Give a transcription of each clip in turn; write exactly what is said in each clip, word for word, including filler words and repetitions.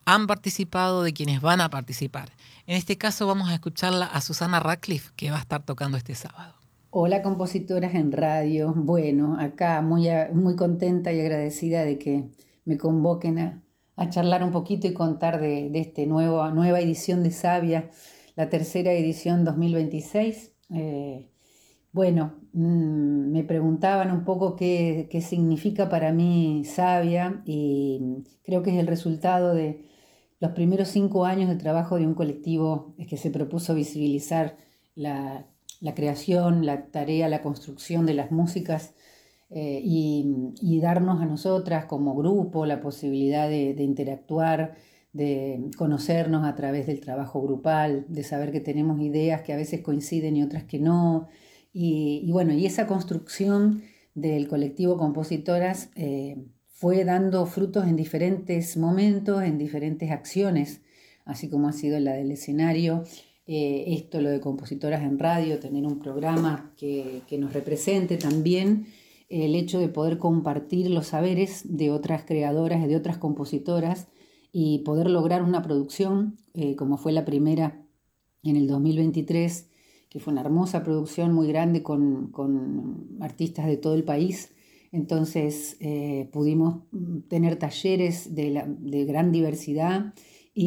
han participado, de quienes van a participar. En este caso vamos a escucharla a Susana Radcliffe, que va a estar tocando este sábado. Hola, compositoras en radio. Bueno, acá muy, muy contenta y agradecida de que me convoquen a, a charlar un poquito y contar de, de esta nueva edición de Sabia, la tercera edición dos mil veintiséis. Eh, bueno, mmm, me preguntaban un poco qué, qué significa para mí Sabia, y creo que es el resultado de los primeros cinco años de trabajo de un colectivo que se propuso visibilizar la la creación, la tarea, la construcción de las músicas eh, y, y darnos a nosotras como grupo la posibilidad de, de interactuar, de conocernos a través del trabajo grupal, de saber que tenemos ideas que a veces coinciden y otras que no. Y, y bueno, y esa construcción del colectivo Compositoras eh, fue dando frutos en diferentes momentos, en diferentes acciones, así como ha sido la del escenario. Eh, esto, lo de compositoras en radio, tener un programa que, que nos represente también, el hecho de poder compartir los saberes de otras creadoras, de otras compositoras, y poder lograr una producción eh, como fue la primera en el dos mil veintitrés, que fue una hermosa producción muy grande con, con artistas de todo el país. Entonces eh, pudimos tener talleres de, la, de gran diversidad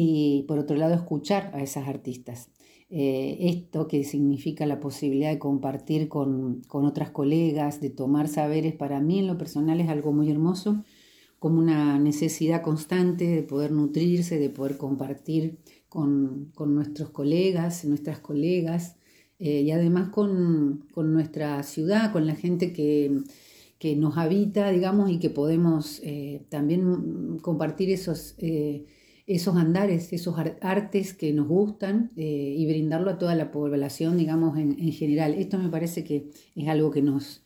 y por otro lado escuchar a esas artistas. Eh, esto que significa la posibilidad de compartir con, con otras colegas, de tomar saberes, para mí en lo personal es algo muy hermoso, como una necesidad constante de poder nutrirse, de poder compartir con, con nuestros colegas, nuestras colegas, eh, y además con, con nuestra ciudad, con la gente que, que nos habita, digamos, y que podemos eh, también compartir esos... Eh, esos andares, esos artes que nos gustan eh, y brindarlo a toda la población, digamos, en, en general. Esto me parece que es algo que nos,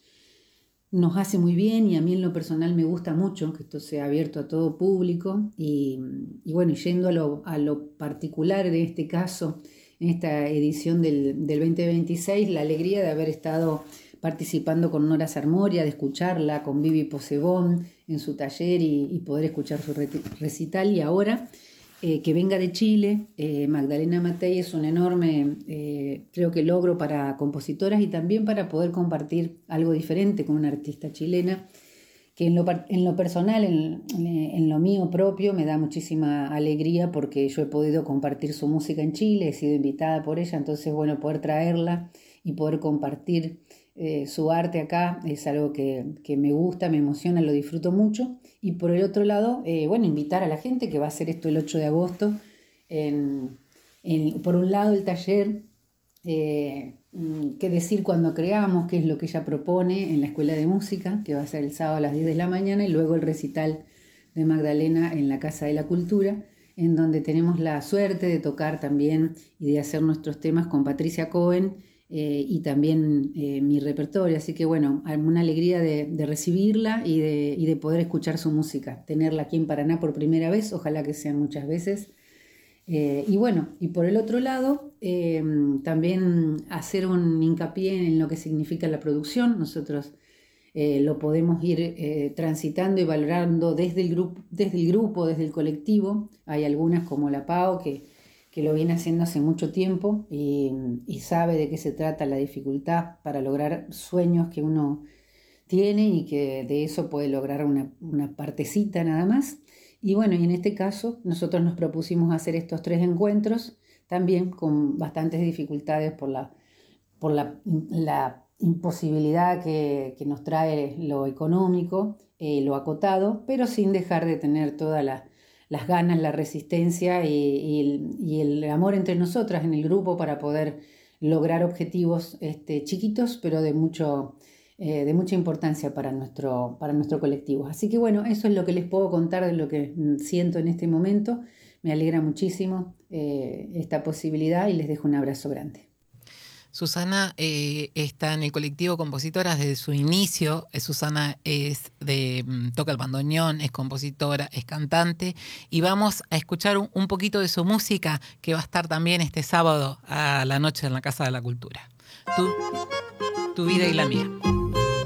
nos hace muy bien y a mí en lo personal me gusta mucho que esto sea abierto a todo público y, y bueno, yendo a lo, a lo particular de este caso, en esta edición del, del veinte veintiséis, la alegría de haber estado participando con Nora Sarmoria, de escucharla con Vivi Posebón en su taller y, y poder escuchar su recital, y ahora Eh, que venga de Chile, eh, Magdalena Matei es un enorme, eh, creo que logro para compositoras y también para poder compartir algo diferente con una artista chilena, que en lo, en lo personal, en, en lo mío propio, me da muchísima alegría porque yo he podido compartir su música en Chile, he sido invitada por ella, entonces bueno, poder traerla y poder compartir eh, su arte acá es algo que, que me gusta, me emociona, lo disfruto mucho. Y por el otro lado, eh, bueno, invitar a la gente que va a hacer esto el ocho de agosto. En, en, por un lado, el taller, eh, qué decir cuando creamos, qué es lo que ella propone en la Escuela de Música, que va a ser el sábado a las diez de la mañana, y luego el recital de Magdalena en la Casa de la Cultura, en donde tenemos la suerte de tocar también y de hacer nuestros temas con Patricia Cohen, Eh, y también eh, mi repertorio, así que bueno, una alegría de, de recibirla y de, y de poder escuchar su música, tenerla aquí en Paraná por primera vez, ojalá que sean muchas veces. Eh, y bueno, y por el otro lado, eh, también hacer un hincapié en lo que significa la producción. Nosotros eh, lo podemos ir eh, transitando y valorando desde el, grupo, desde el grupo, desde el colectivo. Hay algunas como la PAO que que lo viene haciendo hace mucho tiempo y, y sabe de qué se trata la dificultad para lograr sueños que uno tiene y que de eso puede lograr una, una partecita nada más. Y bueno, y en este caso nosotros nos propusimos hacer estos tres encuentros también con bastantes dificultades por la, por la, la imposibilidad que, que nos trae lo económico, eh, lo acotado, pero sin dejar de tener toda la las ganas, la resistencia y, y, el, y el amor entre nosotras en el grupo para poder lograr objetivos este, chiquitos, pero de, mucho, eh, de mucha importancia para nuestro, para nuestro colectivo. Así que bueno, eso es lo que les puedo contar de lo que siento en este momento. Me alegra muchísimo eh, esta posibilidad y les dejo un abrazo grande. Susana eh, está en el colectivo Compositoras desde su inicio. Susana es de toca el bandoneón, es compositora, es cantante, y vamos a escuchar un, un poquito de su música, que va a estar también este sábado a la noche en la Casa de la Cultura. Tu, tu vida y la mía.